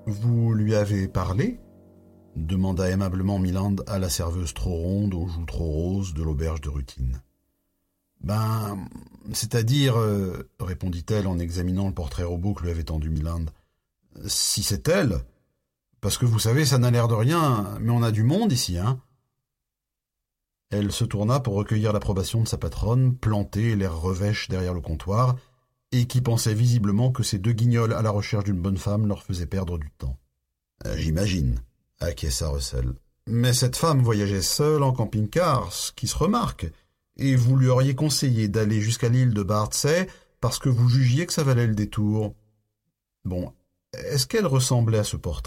« Vous lui avez parlé ?» demanda aimablement Miland à la serveuse trop ronde aux joues trop roses de l'auberge de Rutine. « Ben, c'est-à-dire, répondit-elle en examinant le portrait robot que lui avait tendu Miland. « Si c'est elle, parce que vous savez, ça n'a l'air de rien, mais on a du monde ici, hein ?» Elle se tourna pour recueillir l'approbation de sa patronne, plantée, l'air revêche derrière le comptoir, et qui pensait visiblement que ces deux guignols à la recherche d'une bonne femme leur faisaient perdre du temps. « J'imagine, » acquiesça Russell. « Mais cette femme voyageait seule en camping-car, ce qui se remarque, et vous lui auriez conseillé d'aller jusqu'à l'île de Bardsey parce que vous jugiez que ça valait le détour. Bon, est-ce qu'elle ressemblait à ce portrait ?»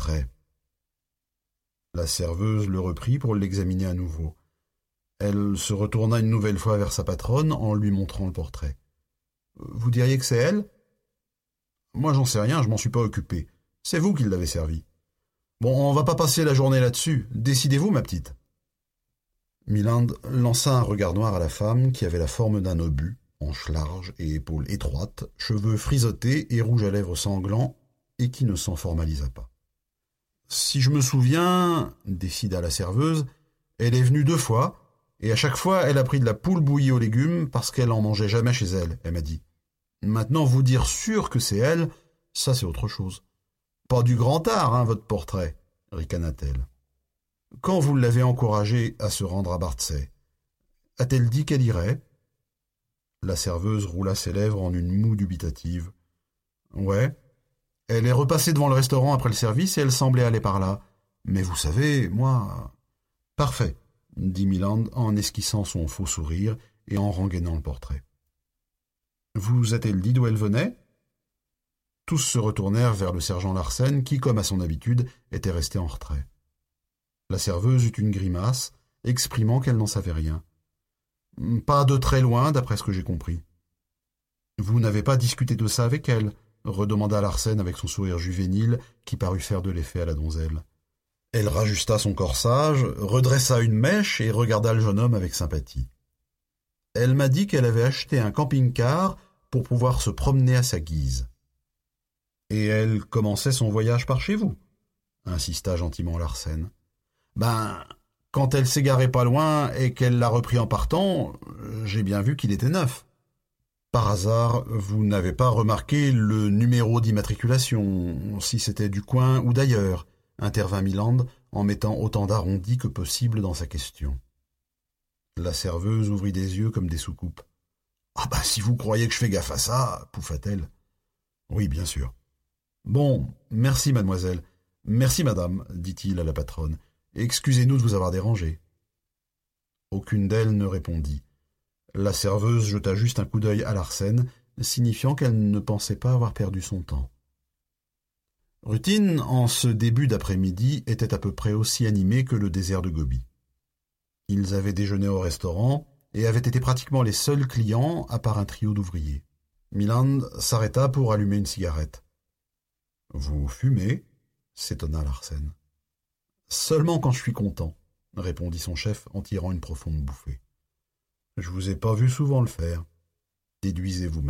La serveuse le reprit pour l'examiner à nouveau. Elle se retourna une nouvelle fois vers sa patronne en lui montrant le portrait. « Vous diriez que c'est elle ?»« Moi, j'en sais rien, je m'en suis pas occupé. C'est vous qui l'avez servi. Bon, on va pas passer la journée là-dessus. Décidez-vous, ma petite. » Miland lança un regard noir à la femme qui avait la forme d'un obus, hanches larges et épaules étroites, cheveux frisottés et rouge à lèvres sanglants, et qui ne s'en formalisa pas. « Si je me souviens, décida la serveuse, elle est venue 2 fois, et à chaque fois elle a pris de la poule bouillie aux légumes parce qu'elle en mangeait jamais chez elle, elle m'a dit. Maintenant, vous dire sûr que c'est elle, ça c'est autre chose. Pas du grand art, hein, votre portrait, ricana-t-elle. Quand vous l'avez encouragée à se rendre à Bardsey, a-t-elle dit qu'elle irait ? La serveuse roula ses lèvres en une moue dubitative. Ouais. Elle est repassée devant le restaurant après le service et elle semblait aller par là. Mais vous savez, moi... Parfait, dit Miland en esquissant son faux sourire et en rengainant le portrait. Vous a-t-elle dit d'où elle venait ? Tous se retournèrent vers le sergent Larsen qui, comme à son habitude, était resté en retrait. La serveuse eut une grimace, exprimant qu'elle n'en savait rien. Pas de très loin, d'après ce que j'ai compris. Vous n'avez pas discuté de ça avec elle ? Redemanda Larsen avec son sourire juvénile qui parut faire de l'effet à la donzelle. Elle rajusta son corsage, redressa une mèche et regarda le jeune homme avec sympathie. Elle m'a dit qu'elle avait acheté un camping-car pour pouvoir se promener à sa guise. Et elle commençait son voyage par chez vous, insista gentiment Larsen. Ben, quand elle s'égarait pas loin et qu'elle l'a repris en partant, j'ai bien vu qu'il était neuf. Par hasard, vous n'avez pas remarqué le numéro d'immatriculation, si c'était du coin ou d'ailleurs, intervint Miland en mettant autant d'arrondis que possible dans sa question. La serveuse ouvrit des yeux comme des soucoupes. « Ah ben, si vous croyez que je fais gaffe à ça, pouffa-t-elle. »« Oui, bien sûr. »« Bon, merci, mademoiselle. Merci, madame, dit-il à la patronne. Excusez-nous de vous avoir dérangé. » Aucune d'elles ne répondit. La serveuse jeta juste un coup d'œil à Larsen, signifiant qu'elle ne pensait pas avoir perdu son temps. Rutine, en ce début d'après-midi, était à peu près aussi animée que le désert de Gobi. Ils avaient déjeuné au restaurant et avaient été pratiquement les seuls clients, à part un trio d'ouvriers. Miland s'arrêta pour allumer une cigarette. « Vous fumez ?» s'étonna Larsen. « Seulement quand je suis content, » répondit son chef en tirant une profonde bouffée. « Je vous ai pas vu souvent le faire. Déduisez vous-même. »«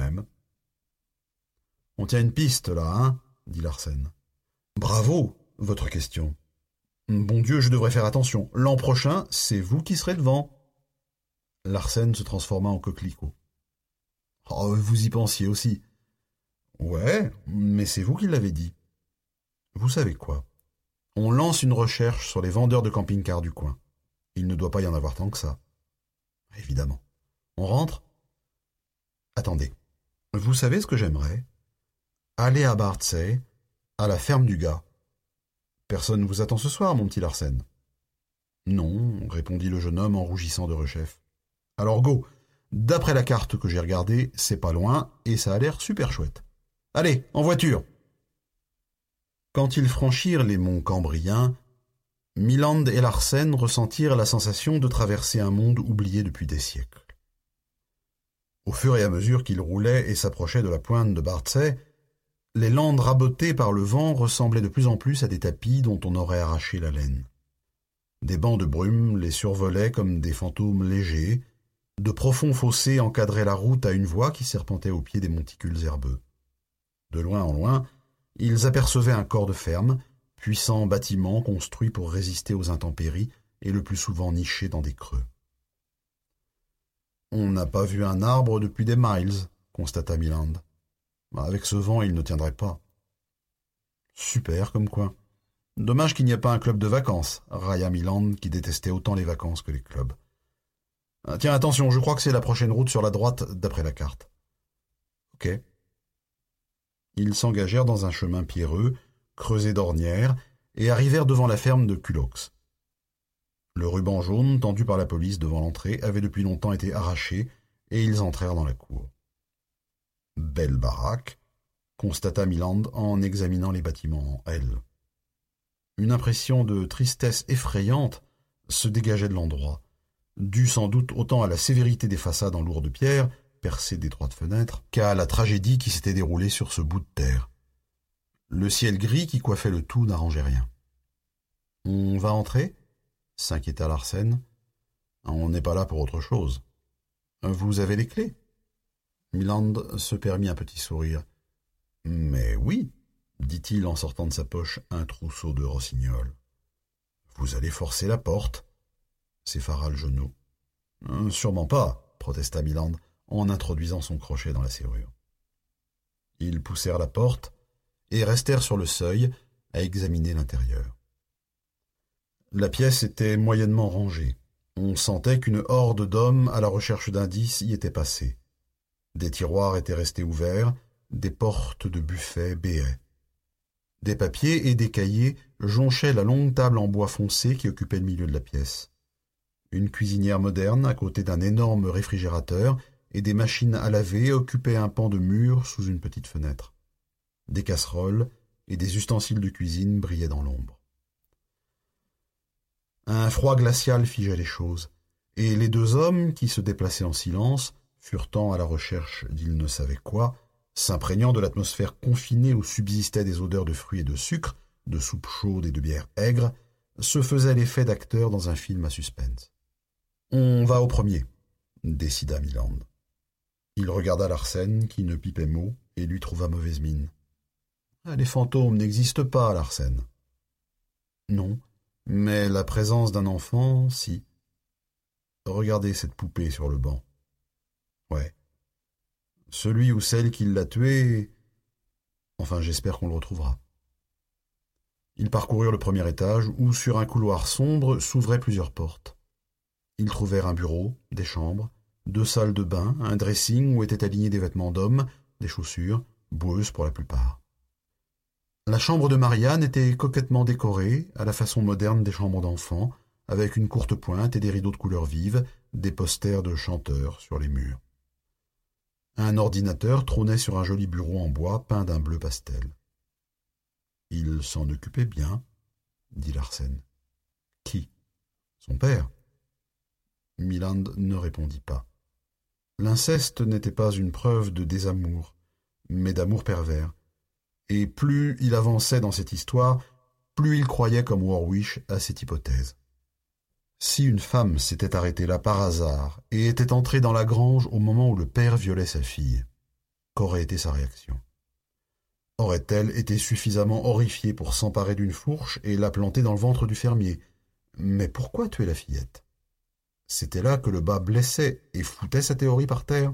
On tient une piste, là, hein ?» dit Larsen. « Bravo, votre question. Bon Dieu, je devrais faire attention. L'an prochain, c'est vous qui serez devant. » Larsen se transforma en coquelicot. « Oh, vous y pensiez aussi. »« Ouais, mais c'est vous qui l'avez dit. » « Vous savez quoi ? On lance une recherche sur les vendeurs de camping-cars du coin. Il ne doit pas y en avoir tant que ça. » « Évidemment. On rentre ? » « Attendez. Vous savez ce que j'aimerais ? Aller à Bardsey, à la ferme du gars. Personne ne vous attend ce soir, mon petit Larsen. »« Non, » répondit le jeune homme en rougissant de rechef. « Alors go, d'après la carte que j'ai regardée, c'est pas loin et ça a l'air super chouette. Allez, en voiture !» Quand ils franchirent les monts Cambriens, Miland et Larsen ressentirent la sensation de traverser un monde oublié depuis des siècles. Au fur et à mesure qu'ils roulaient et s'approchaient de la pointe de Bardsey, les landes rabotées par le vent ressemblaient de plus en plus à des tapis dont on aurait arraché la laine. Des bancs de brume les survolaient comme des fantômes légers, de profonds fossés encadraient la route à une voie qui serpentait au pied des monticules herbeux. De loin en loin, ils apercevaient un corps de ferme, puissant bâtiment construit pour résister aux intempéries et le plus souvent niché dans des creux. « On n'a pas vu un arbre depuis des miles, » constata Miland. « Avec ce vent, il ne tiendrait pas. »« Super comme coin. Dommage qu'il n'y ait pas un club de vacances, » railla Miland, qui détestait autant les vacances que les clubs. « Tiens, attention, je crois que c'est la prochaine route sur la droite, d'après la carte. »« Ok. » Ils s'engagèrent dans un chemin pierreux, creusé d'ornières, et arrivèrent devant la ferme de Culox. Le ruban jaune tendu par la police devant l'entrée avait depuis longtemps été arraché, et ils entrèrent dans la cour. « Belle baraque », constata Miland en examinant les bâtiments en L. Une impression de tristesse effrayante se dégageait de l'endroit, due sans doute autant à la sévérité des façades en lourdes pierres, percées d'étroites fenêtres, qu'à la tragédie qui s'était déroulée sur ce bout de terre. Le ciel gris qui coiffait le tout n'arrangeait rien. « On va entrer ?» s'inquiéta Larsen. « On n'est pas là pour autre chose. Vous avez les clés ?» Miland se permit un petit sourire. « Mais oui, » dit-il en sortant de sa poche un trousseau de rossignols. « Vous allez forcer la porte ?» s'effara le genou. « Sûrement pas, » protesta Miland en introduisant son crochet dans la serrure. Ils poussèrent la porte et restèrent sur le seuil à examiner l'intérieur. La pièce était moyennement rangée. On sentait qu'une horde d'hommes à la recherche d'indices y était passée. Des tiroirs étaient restés ouverts, des portes de buffet béaient. Des papiers et des cahiers jonchaient la longue table en bois foncé qui occupait le milieu de la pièce. Une cuisinière moderne à côté d'un énorme réfrigérateur et des machines à laver occupaient un pan de mur sous une petite fenêtre. Des casseroles et des ustensiles de cuisine brillaient dans l'ombre. Un froid glacial figeait les choses, et les deux hommes, qui se déplaçaient en silence, furetant à la recherche d'ils ne savaient quoi, s'imprégnant de l'atmosphère confinée où subsistaient des odeurs de fruits et de sucre, de soupe chaude et de bière aigre, se faisaient l'effet d'acteurs dans un film à suspense. « On va au premier », décida Miland. Il regarda Larsen, qui ne pipait mot, et lui trouva mauvaise mine. « Les fantômes n'existent pas, Larsen. »« Non, mais la présence d'un enfant, si. Regardez cette poupée sur le banc. Ouais. Celui ou celle qui l'a tué... Enfin, j'espère qu'on le retrouvera. » Ils parcoururent le premier étage, où, sur un couloir sombre, s'ouvraient plusieurs portes. Ils trouvèrent un bureau, des chambres, 2 salles de bain, un dressing où étaient alignés des vêtements d'hommes, des chaussures, boueuses pour la plupart. La chambre de Marianne était coquettement décorée, à la façon moderne des chambres d'enfants, avec une courte pointe et des rideaux de couleurs vives, des posters de chanteurs sur les murs. Un ordinateur trônait sur un joli bureau en bois peint d'un bleu pastel. « Il s'en occupait bien, » dit Larsen. « Qui ? Son père ?» Miland ne répondit pas. L'inceste n'était pas une preuve de désamour, mais d'amour pervers, et plus il avançait dans cette histoire, plus il croyait comme Warwish à cette hypothèse. Si une femme s'était arrêtée là par hasard et était entrée dans la grange au moment où le père violait sa fille, qu'aurait été sa réaction ? Aurait-elle été suffisamment horrifiée pour s'emparer d'une fourche et la planter dans le ventre du fermier ? Mais pourquoi tuer la fillette ? C'était là que le bas blessait et foutait sa théorie par terre.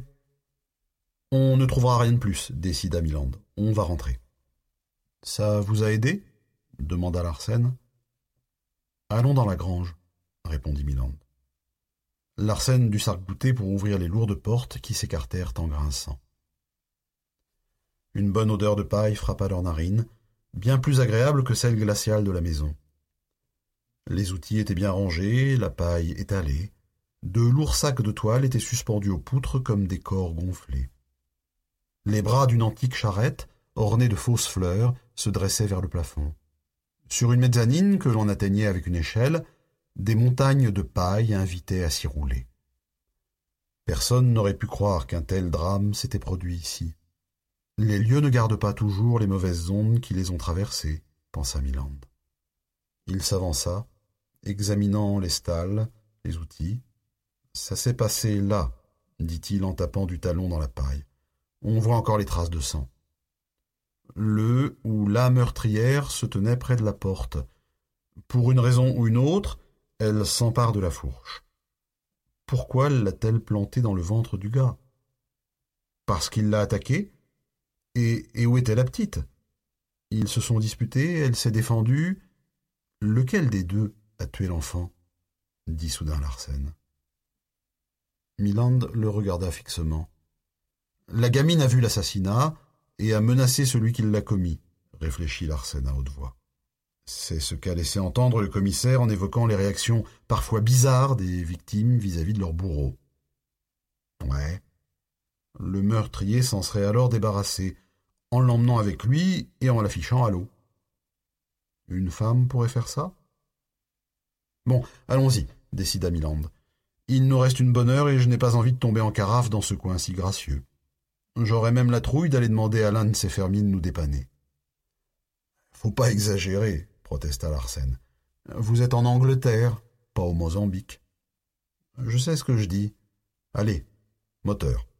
« On ne trouvera rien de plus, » décida Miland. « On va rentrer. »« Ça vous a aidé ?» demanda Larsen. « Allons dans la grange, » répondit Miland. Larsen dut s'arc-bouter pour ouvrir les lourdes portes qui s'écartèrent en grinçant. Une bonne odeur de paille frappa leurs narines, bien plus agréable que celle glaciale de la maison. Les outils étaient bien rangés, la paille étalée. De lourds sacs de toile étaient suspendus aux poutres comme des corps gonflés. Les bras d'une antique charrette, ornée de fausses fleurs, se dressaient vers le plafond. Sur une mezzanine que l'on atteignait avec une échelle, des montagnes de paille invitaient à s'y rouler. Personne n'aurait pu croire qu'un tel drame s'était produit ici. Les lieux ne gardent pas toujours les mauvaises ondes qui les ont traversés, pensa Miland. Il s'avança, examinant les stalles, les outils. « Ça s'est passé là, » dit-il en tapant du talon dans la paille. « On voit encore les traces de sang. » le ou la meurtrière se tenait près de la porte. Pour une raison ou une autre, elle s'empare de la fourche. Pourquoi l'a-t-elle plantée dans le ventre du gars? Parce qu'il l'a attaquée? Et où était la petite? Ils se sont disputés, elle s'est défendue. Lequel des deux a tué l'enfant? Dit soudain Larsen. Miland le regarda fixement. La gamine a vu l'assassinat et a menacé celui qui l'a commis, réfléchit Larsen à haute voix. C'est ce qu'a laissé entendre le commissaire en évoquant les réactions parfois bizarres des victimes vis-à-vis de leur bourreau. Ouais. Le meurtrier s'en serait alors débarrassé, en l'emmenant avec lui et en l'affichant à l'eau. Une femme pourrait faire ça? Bon, allons-y, décida Miland. Il nous reste une bonne heure et je n'ai pas envie de tomber en carafe dans ce coin si gracieux. J'aurais même la trouille d'aller demander à l'un de ces fermiers de nous dépanner. Faut pas exagérer, protesta Larsen. Vous êtes en Angleterre, pas au Mozambique. Je sais ce que je dis. Allez, moteur.